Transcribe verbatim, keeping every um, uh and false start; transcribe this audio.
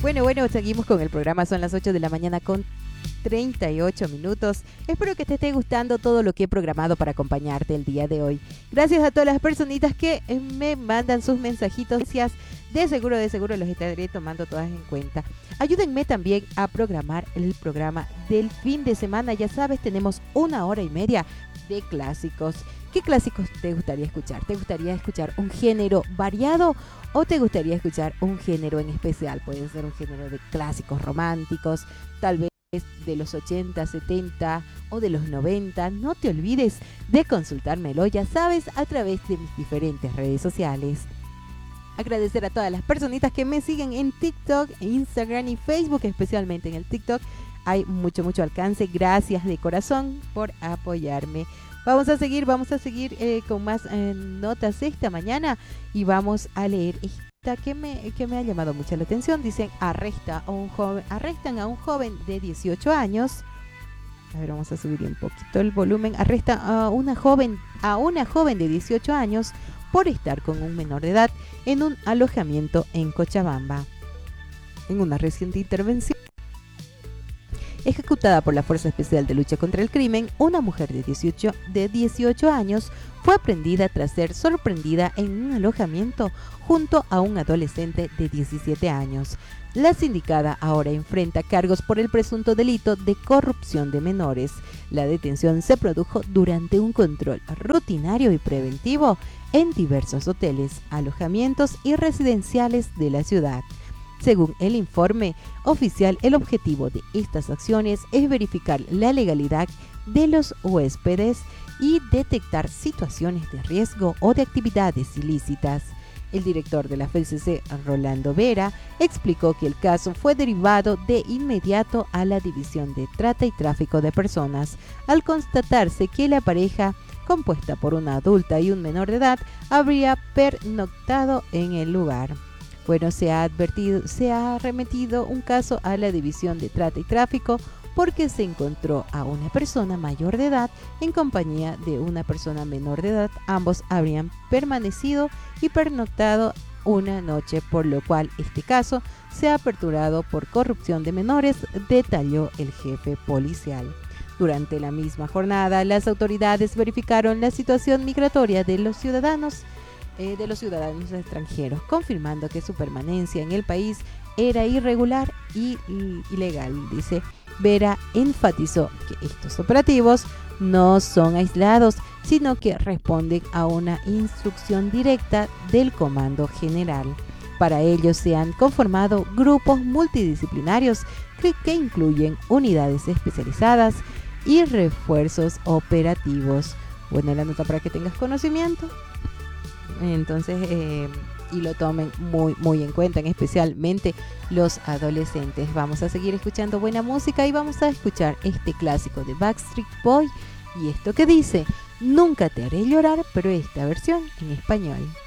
Bueno, bueno, seguimos con el programa. Son las ocho de la mañana con treinta y ocho minutos. Espero que te esté gustando todo lo que he programado para acompañarte el día de hoy. Gracias a todas las personitas que eh, me mandan sus mensajitos. Gracias. De seguro, de seguro los estaré tomando todas en cuenta. Ayúdenme también a programar el programa del fin de semana. Ya sabes, tenemos una hora y media de clásicos. ¿Qué clásicos te gustaría escuchar? ¿Te gustaría escuchar un género variado o te gustaría escuchar un género en especial? Puede ser un género de clásicos románticos, tal vez de los ochenta, setenta o de los noventa. No te olvides de consultármelo, ya sabes, a través de mis diferentes redes sociales. Agradecer a todas las personitas que me siguen en TikTok, Instagram y Facebook, especialmente en el TikTok. Hay mucho, mucho alcance. Gracias de corazón por apoyarme. Vamos a seguir, vamos a seguir eh, con más eh, notas esta mañana y vamos a leer esta que me, que me ha llamado mucho la atención. Dicen, arresta a un joven, arrestan a un joven de dieciocho años. A ver, vamos a subir un poquito el volumen. Arrestan a una joven, a una joven de dieciocho años por estar con un menor de edad en un alojamiento en Cochabamba. En una reciente intervención ejecutada por la Fuerza Especial de Lucha contra el Crimen, una mujer de dieciocho, de dieciocho años fue aprendida tras ser sorprendida en un alojamiento junto a un adolescente de diecisiete años. La sindicada ahora enfrenta cargos por el presunto delito de corrupción de menores. La detención se produjo durante un control rutinario y preventivo en diversos hoteles, alojamientos y residenciales de la ciudad. Según el informe oficial, el objetivo de estas acciones es verificar la legalidad de los huéspedes y detectar situaciones de riesgo o de actividades ilícitas. El director de la F E L C C, Rolando Vera, explicó que el caso fue derivado de inmediato a la División de Trata y Tráfico de Personas, al constatarse que la pareja, compuesta por una adulta y un menor de edad, habría pernoctado en el lugar. Bueno, se ha advertido, se ha remitido un caso a la División de Trata y Tráfico porque se encontró a una persona mayor de edad en compañía de una persona menor de edad. Ambos habrían permanecido y pernoctado una noche, por lo cual este caso se ha aperturado por corrupción de menores, detalló el jefe policial. Durante la misma jornada, las autoridades verificaron la situación migratoria de los ciudadanos Eh, de los ciudadanos extranjeros, confirmando que su permanencia en el país era irregular y ilegal. Dice, Vera enfatizó que estos operativos no son aislados, sino que responden a una instrucción directa del Comando General. Para ello se han conformado grupos multidisciplinarios que, que incluyen unidades especializadas y refuerzos operativos. Bueno, la nota para que tengas conocimiento. Entonces, eh, y lo tomen muy, muy en cuenta, especialmente los adolescentes. Vamos a seguir escuchando buena música y vamos a escuchar este clásico de Backstreet Boy y esto que dice, nunca te haré llorar, pero esta versión en español.